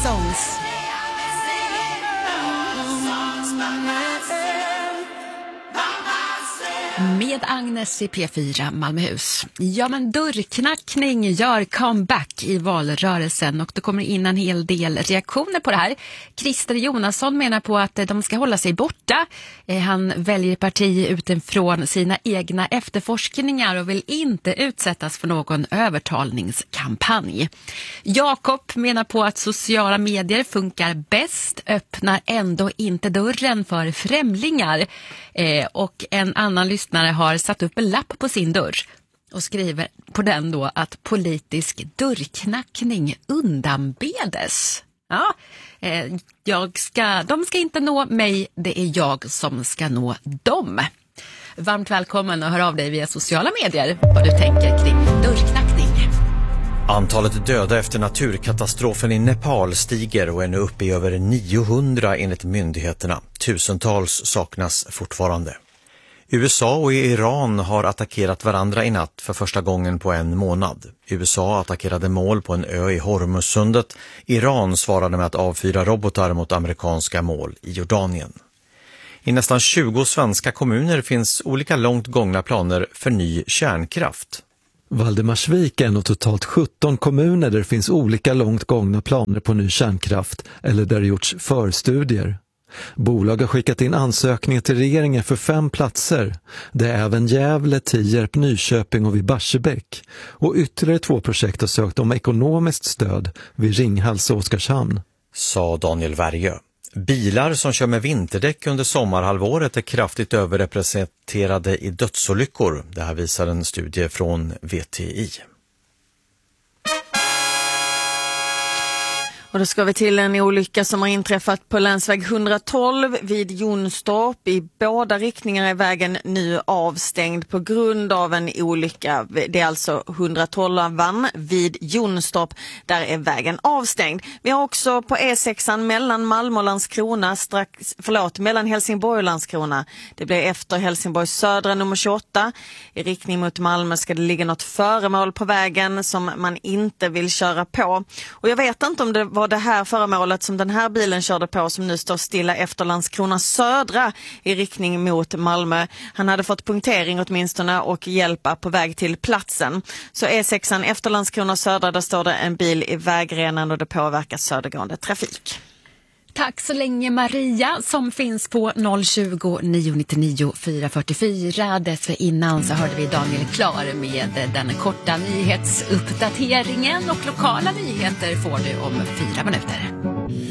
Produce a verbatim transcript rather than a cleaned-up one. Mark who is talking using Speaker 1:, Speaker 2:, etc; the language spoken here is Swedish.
Speaker 1: Songs. Med Agnes i P fyra Malmöhus. Ja, men dörrknackning gör comeback i valrörelsen och det kommer in en hel del reaktioner på det här. Christer Jonasson menar på att de ska hålla sig borta. Han väljer parti utifrån sina egna efterforskningar och vill inte utsättas för någon övertalningskampanj. Jakob menar på att sociala medier funkar bäst, öppnar ändå inte dörren för främlingar. Och en annan lyssnare har satt upp en lapp på sin dörr och skriver på den då att politisk dörrknackning undanbedes. Ja, eh, jag ska, de ska inte nå mig, det är jag som ska nå dem. Varmt välkommen och hör av dig via sociala medier vad du tänker kring dörrknackning.
Speaker 2: Antalet döda efter naturkatastrofen i Nepal stiger och är nu uppe i över niohundra enligt myndigheterna. Tusentals saknas fortfarande. U S A och Iran har attackerat varandra i natt för första gången på en månad. U S A attackerade mål på en ö i Hormuzsundet. Iran svarade med att avfyra robotar mot amerikanska mål i Jordanien. I nästan tjugo svenska kommuner finns olika långt gångna planer för ny kärnkraft.
Speaker 3: Valdemarsvik är en av totalt sjutton kommuner där det finns olika långt gångna planer på ny kärnkraft eller där det gjorts förstudier. Bolag har skickat in ansökningar till regeringen för fem platser. Det är även Gävle, Tierp, Nyköping och vid Barsebäck. Och ytterligare två projekt har sökt om ekonomiskt stöd vid Ringhals och Oskarshamn.
Speaker 2: Sa Daniel Värjö. Bilar som kör med vinterdäck under sommarhalvåret är kraftigt överrepresenterade i dödsolyckor. Det här visar en studie från V T I.
Speaker 4: Och då ska vi till en olycka som har inträffat på länsväg ett ett två vid Jonstorp. I båda riktningar är vägen nu avstängd på grund av en olycka. Det är alltså ett ett två vid Jonstorp. Där är vägen avstängd. Vi har också på E sex mellan Malmö och Landskrona, strax, förlåt, mellan Helsingborg och Landskrona. Det blir efter Helsingborg södra nummer tjugoåtta. I riktning mot Malmö ska det ligga något föremål på vägen som man inte vill köra på. Och jag vet inte om det var det här föremålet som den här bilen körde på som nu står stilla efter Landskrona södra i riktning mot Malmö. Han hade fått punktering åtminstone och hjälpa på väg till platsen. Så E sex efter Landskrona södra, där står det en bil i vägrenen och det påverkar södergående trafik.
Speaker 1: Tack så länge Maria som finns på noll tjugo, nio nittionio, fyra fyrtiofyra. Dessförinnan så hörde vi Daniel Klar med den korta nyhetsuppdateringen och lokala nyheter får du om fyra minuter.